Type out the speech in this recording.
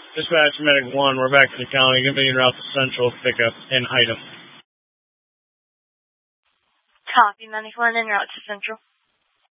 Dispatch Medic 1, we're back to the county. Give me en route to Central pickup and item. Copy, Medic 1, en route to Central.